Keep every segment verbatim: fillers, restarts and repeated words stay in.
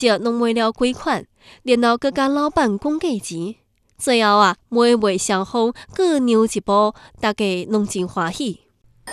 就弄买了几款，然后佮甲老板讲价钱，最后啊买卖双方各牛一步，大家拢真欢喜。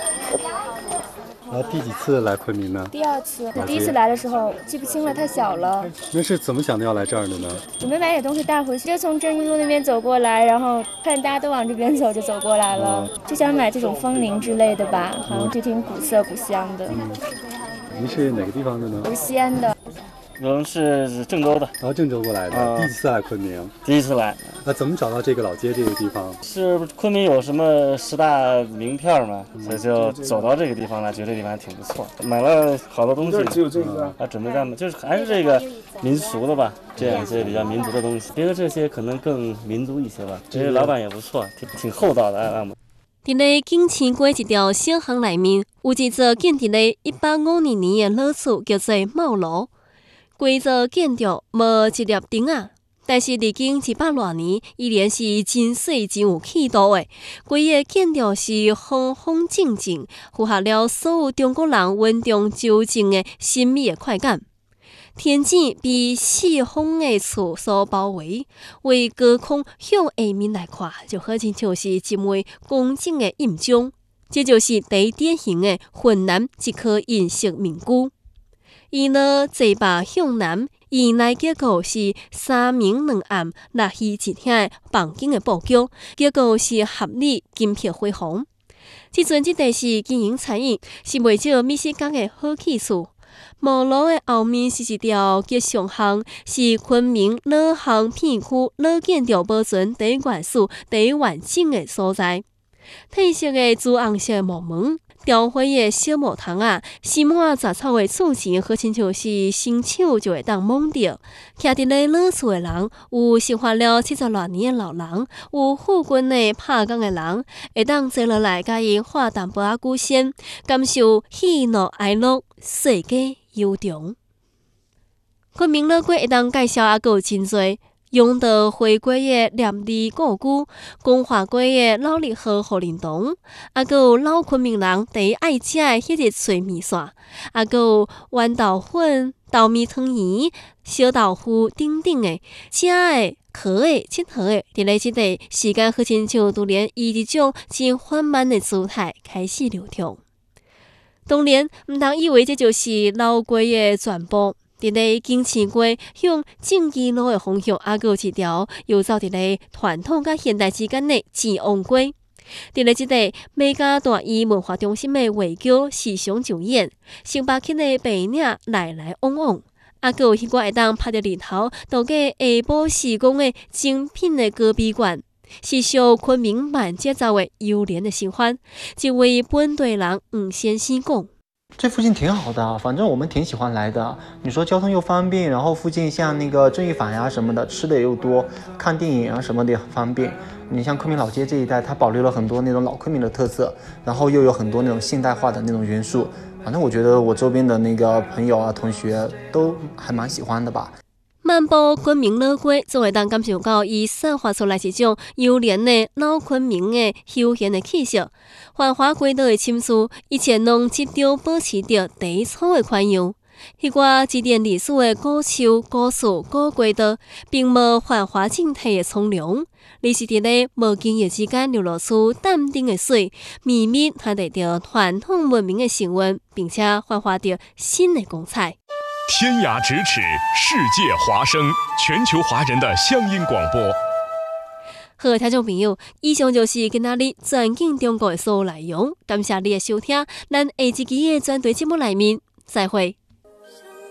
啊，第几次来昆明呢？ 第二次，第一次来的时候记不清了，太小了。 那是怎么想到要来这儿的呢？ 准备买点东西带回去，就从正义路那边走过来，然后看大家都往这边走，就走过来了。嗯、就想买这种风铃之类的吧，好像就挺古色古香的。 嗯、您是哪个地方的呢？ 我是西安的。 我们是郑州的， 然后郑州过来的， 啊、 第一次来昆明。 第一次来。 那怎么找到这个老街这个地方？ 是昆明有什么十大名片嘛，嗯、所以就走到这个地方来，觉得这个地方还挺不错，买了好多东西。 只有这个， 还准备干嘛？就是还是这个民俗的吧，这样一些比较民族的东西。别的这些可能更民族一些吧。这些老板也不错，挺挺厚道的啊。 伫咧景清街一条小巷内面，有一座建伫咧一八五二年的老厝，叫做茂楼。规座建筑无一粒钉啊，但是历经一百多年，依然是真水真有气度的。规个建筑是方方正正，符合了所有中国人稳中求静的审美的快感。天井被四方的厝所包围，为高空向下面来看，就好像就是一枚公正的印章。这就是第典型的浑南一颗银色面具。伊呢坐北向南，伊内结构是三明两暗、六虚一厅的房间的布局，结构是合理金碧辉煌。即阵即地是经营餐饮，是袂少美食家的好去处。茂楼的后面是一条吉祥巷，是昆明老巷片区老建筑保存第一元素、第一完整的所在。褪色的朱红色木门。雕花的小木桶啊，盛满杂草的厝前，好亲像是伸手就会当摸到。徛伫咧老厝的人，有生活了七十多年的老人，有富贵的拍工的人，会当坐落来甲伊喝淡薄仔古鲜，感受喜怒哀乐，世间悠长。昆明老街会当介绍啊，有真多。永德回归的念字故居，光华街的老力和贺林堂，啊，阁有老昆明人第一爱食的迄个脆面线，啊，阁有豌豆粉、豆米汤圆、小豆腐等等的，食的、喝的、佚佗的，伫咧即个时间好亲像拄连以一种真缓慢的姿态开始流通。当然，毋通以为这就是老街的全部。伫咧景清街向正义路的方向，还有一条游走伫咧传统甲现代之间的前王街。伫咧即个美加大医文化中心的话剧时常上演，星巴克的白领来来往往，还有迄个会当拍着日头度过下晡时光的精品的高美馆，是小昆明慢节奏的悠闲的生活。一位本地人黄先生讲。 这附近挺好的，反正我们挺喜欢来的。你说交通又方便，然后附近像那个正义坊呀什么的，吃的也又多，看电影啊什么的也很方便。你像昆明老街这一带，它保留了很多那种老昆明的特色，然后又有很多那种现代化的那种元素。反正我觉得我周边的那个朋友啊、同学都还蛮喜欢的吧。 漫步昆明老街，总会当感受到伊散发出来一种悠闲的老昆明的休闲的气息。繁华街道的深处，一切拢始终保持着第一初的款样。迄寡积淀历史的古树、古树、古街道，并无繁华整体的苍凉，而是伫咧无经意之间流露出淡定的水，秘密传递着传统文明的神韵，并且焕发着新的光彩。 天涯咫尺，世界华声，全球华人的乡音广播。 好，听众朋友，以上就是今仔日全景中国的所有内容，感谢你的收听，咱下一期的专题节目内面再会。